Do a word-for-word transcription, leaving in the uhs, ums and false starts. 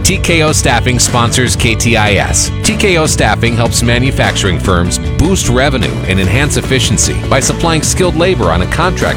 T K O Staffing sponsors K T I S. T K O Staffing helps manufacturing firms boost revenue and enhance efficiency by supplying skilled labor on a contract